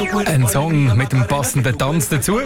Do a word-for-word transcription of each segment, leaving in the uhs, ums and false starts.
Ein Song mit dem passenden Tanz dazu.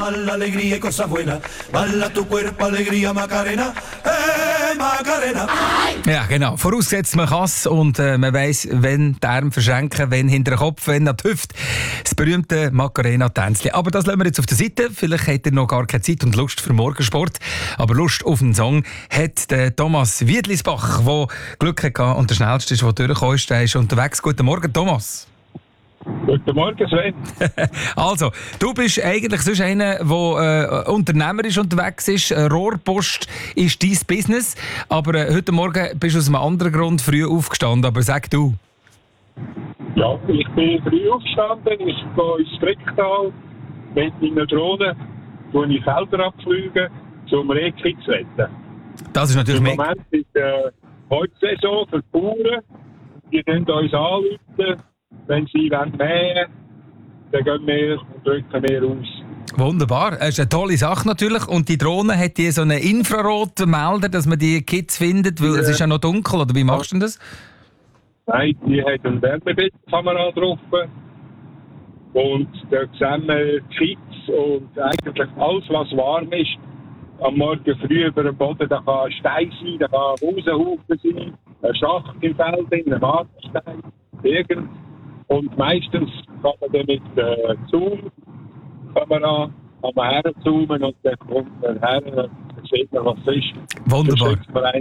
Ja, genau. Vorausgesetzt, man kann es und äh, man weiss, wenn die Arme verschränken, wenn hinter den Kopf, wenn an die Hüfte. Das berühmte Macarena-Tänzchen. Aber das lassen wir jetzt auf der Seite. Vielleicht hat er noch gar keine Zeit und Lust für Morgensport. Aber Lust auf einen Song hat der Thomas Wiedlisbach, der Glück hatte und der schnellste ist, der durchgekommen ist. Der ist unterwegs. Guten Morgen, Thomas. Guten Morgen, Sven. Also, du bist eigentlich sonst einer, der äh, unternehmerisch unterwegs ist. Rohrpost ist dein Business. Aber äh, heute Morgen bist du aus einem anderen Grund früh aufgestanden. Aber sag du. Ja, ich bin früh aufgestanden. Ich gehe ins Fricktal mit meiner Drohne, wo ich Felder abfliege, zum Rehkitz retten. Das ist natürlich Im mega. Moment ist die äh, Holzsaison für die Bauern. Die können uns anrufen. Wenn sie mähen wollen, dann gehen wir und drücken wir aus. Wunderbar. Das ist eine tolle Sache natürlich. Und die Drohne hat die so einen Infrarotmelder, dass man die Kids findet, weil ja. Es ist ja noch dunkel. Oder wie machst du denn das? Nein, die hat eine Wärmebildkamera drauf. Und da sehen wir die Kids und eigentlich alles, was warm ist. Am Morgen früh über dem Boden, da kann ein Stein sein, da kann ein Rosenhaufen sein, ein Schacht im Feld, ein Waterstein, irgend. Und meistens kann man dann mit der Zoom-Kamera herzoomen und dann kommt man her und sieht man, was es ist. Wunderbar.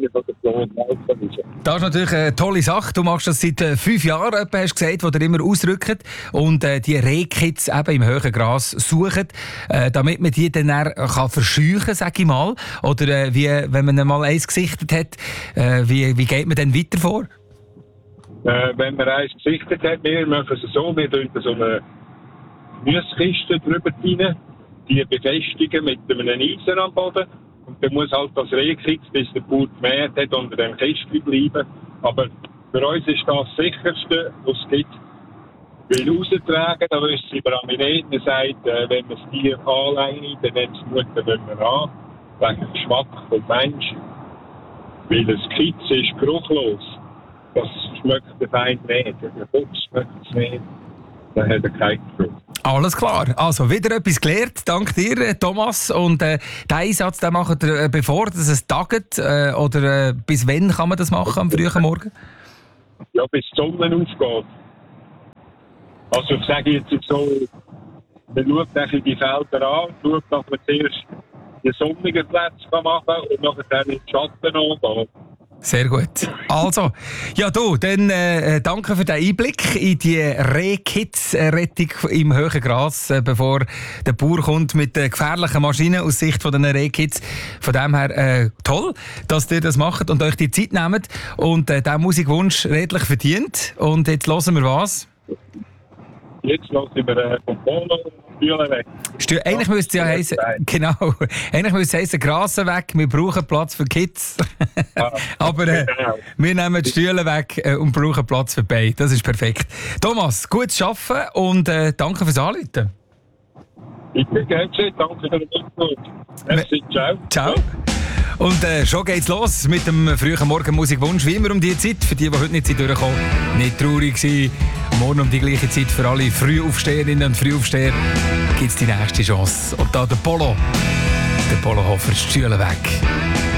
Das ist natürlich eine tolle Sache. Du machst das seit äh, fünf Jahren, etwa, hast du gesagt, wo ihr immer ausrückt und äh, die Rehkitz eben im hohen Gras suchen, äh, damit man die dann, dann kann verscheuchen, sag ich mal. Oder äh, wie, wenn man mal eins gesichtet hat, äh, wie, wie geht man dann weiter vor? Äh, wenn man eins gesichtet hat, wir machen es so, wir tun so eine Gemüsekiste drüber rein, die befestigen mit einem Eisen am Boden. Und dann muss halt das Rehkitz, bis der Bauer gemäht hat, unter dem Kistchen bleiben. Aber für uns ist das das Sicherste, was es gibt. Weil raustragen, da wissen sie über Amineten, sagt, äh, wenn man das Tier anlegt, dann nimmt es Mutter nicht mehr an, wegen dem Geschmack vom Menschen. Weil das Kitz ist geruchlos. Das schmeckt der Feind nicht. Der Fuchs schmeckt es nicht. Dann hat er keinen Geruch. Alles klar. Also wieder etwas gelernt. Dank dir, Thomas. Und äh, den Einsatz den macht ihr, äh, bevor dass es tagt? Äh, oder äh, bis wann kann man das machen am frühen Morgen? Ja, bis die Sonne aufgeht. Also ich sage jetzt so, man schaut die Felder an, schaut, dass man zuerst die sonnigen Plätze machen kann und nachher in den Schatten angehen. Sehr gut. Also, ja du, dann äh, danke für den Einblick in die Rehkitz-Rettung im hohen Gras, äh, bevor der Bauer kommt mit äh, gefährlichen Maschinen aus Sicht von den Rehkitz. Von dem her äh, toll, dass ihr das macht und euch die Zeit nehmt und äh, diesen Musikwunsch redlich verdient. Und jetzt hören wir was? Jetzt hören wir äh, vom Polo Stühle weg. Stü- eigentlich müsste es ja heißen, genau, eigentlich müsste es heißen, Grasen weg, wir brauchen Platz für Kids. Ja. Aber äh, wir nehmen die Stühle weg äh, und brauchen Platz für beide. Das ist perfekt. Thomas, gutes Arbeiten und äh, danke fürs Anrufen. Bitte, gerne, danke für den Input. Merci, ciao. Ciao. Und äh, schon geht's los mit dem frühen Morgenmusikwunsch. Wie immer um die Zeit. Für die, die heute nicht sind durchgekommen, nicht traurig sein. Morgen um die gleiche Zeit für alle Frühaufsteherinnen und Frühaufsteher gibt's die nächste Chance. Und da der Polo. Der Polo Hofer, Stühle weg.